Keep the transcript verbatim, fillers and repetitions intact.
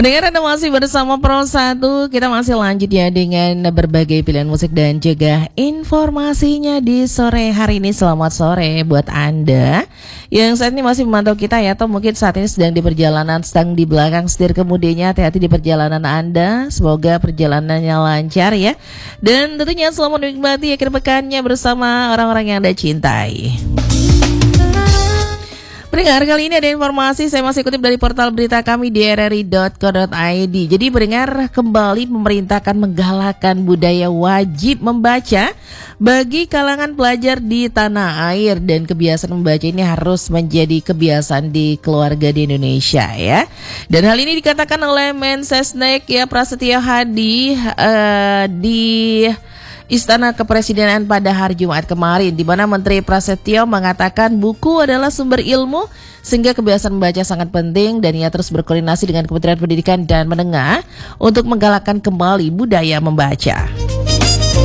Pendengar, Anda masih bersama Pro satu. Kita masih lanjut ya dengan berbagai pilihan musik dan juga informasinya di sore hari ini. Selamat sore buat Anda yang saat ini masih memantau kita ya, atau mungkin saat ini sedang di perjalanan, sedang di belakang setir kemudinya. Hati-hati di perjalanan Anda. Semoga perjalanannya lancar ya. Dan tentunya selamat menikmati akhir pekannya bersama orang-orang yang Anda cintai. Pendengar, kali ini ada informasi saya masih kutip dari portal berita kami di r r i dot co dot i d. Jadi pendengar, kembali pemerintah akan menggalakkan budaya wajib membaca bagi kalangan pelajar di tanah air, dan kebiasaan membaca ini harus menjadi kebiasaan di keluarga di Indonesia ya. Dan hal ini dikatakan oleh Mensesnek ya Prasetyo Hadi uh, di Istana Kepresidenan pada hari Jumat kemarin, di mana Menteri Prasetyo mengatakan buku adalah sumber ilmu sehingga kebiasaan membaca sangat penting, dan ia terus berkoordinasi dengan Kementerian Pendidikan dan Menengah untuk menggalakkan kembali budaya membaca.